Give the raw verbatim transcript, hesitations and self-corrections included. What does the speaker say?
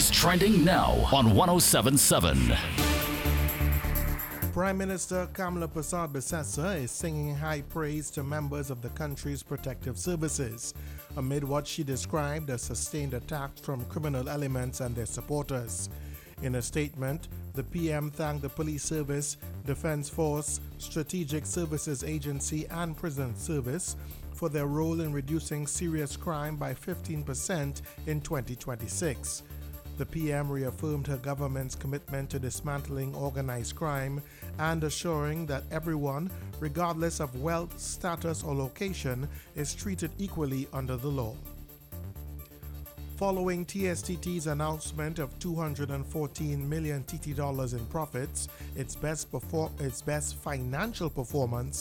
Stories trending now on one oh seven point seven. Prime Minister Kamala Persad-Bissessar is singing high praise to members of the country's protective services amid what she described as sustained attacks from criminal elements and their supporters. In a statement, the P M thanked the Police Service, Defense Force, Strategic Services Agency and Prison Service for their role in reducing serious crime by fifteen percent in twenty twenty-six. The P M reaffirmed her government's commitment to dismantling organized crime and assuring that everyone, regardless of wealth, status, or location, is treated equally under the law. Following T S T T's announcement of two hundred fourteen million T T dollars in profits, its best, perfor- its best financial performance